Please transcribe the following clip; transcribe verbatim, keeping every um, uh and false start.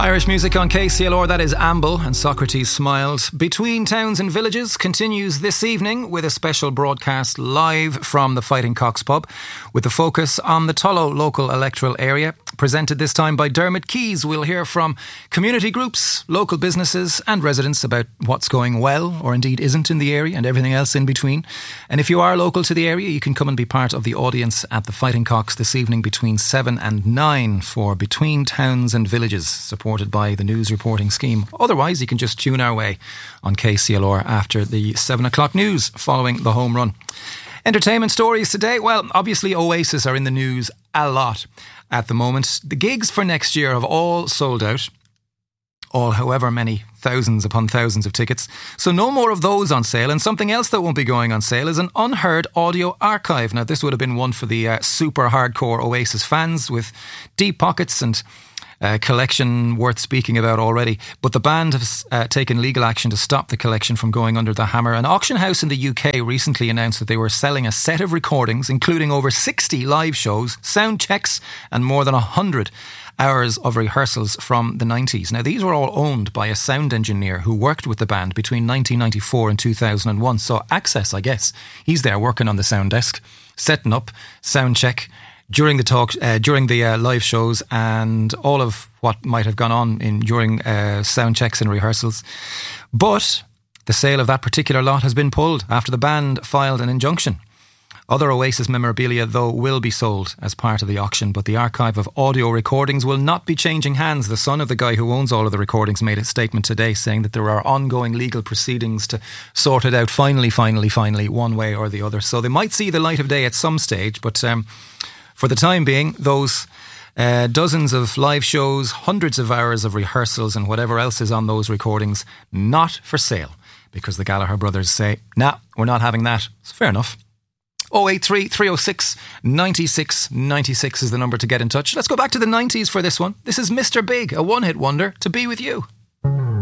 Irish music on K C L R, that is Amble and Socrates Smiled. Between Towns and Villages continues this evening with a special broadcast live from the Fighting Cocks pub with the focus on the Tullow local electoral area. Presented this time by Dermot Keys, we'll hear from community groups, local businesses and residents about what's going well or indeed isn't in the area and everything else in between. And if you are local to the area, you can come and be part of the audience at the Fighting Cocks this evening between seven and nine for Between Towns and Villages, supported by the News Reporting Scheme. Otherwise, you can just tune our way on K C L R after the seven o'clock news following the home run. Entertainment stories today. Well, obviously Oasis are in the news a lot at the moment. The gigs for next year have all sold out. All however many thousands upon thousands of tickets. So no more of those on sale. And something else that won't be going on sale is an unheard audio archive. Now, this would have been one for the uh, super hardcore Oasis fans with deep pockets and a collection worth speaking about already. But the band has uh, taken legal action to stop the collection from going under the hammer. An auction house in the U K recently announced that they were selling a set of recordings, including over sixty live shows, sound checks, and more than one hundred hours of rehearsals from the nineties. Now, these were all owned by a sound engineer who worked with the band between nineteen ninety-four and two thousand one. So Access, I guess, he's there working on the sound desk, setting up, sound check, during the talk, uh, during the uh, live shows and all of what might have gone on in during uh, sound checks and rehearsals. But the sale of that particular lot has been pulled after the band filed an injunction. Other Oasis memorabilia, though, will be sold as part of the auction, but the archive of audio recordings will not be changing hands. The son of the guy who owns all of the recordings made a statement today saying that there are ongoing legal proceedings to sort it out finally, finally, finally, one way or the other. So they might see the light of day at some stage, but um, for the time being, those uh, dozens of live shows, hundreds of hours of rehearsals and whatever else is on those recordings, not for sale, because the Gallagher brothers say, nah, we're not having that. It's fair enough. oh eight three, three oh six, nine six nine six is the number to get in touch. Let's go back to the nineties for this one. This is Mister Big, a one-hit wonder, To Be With You.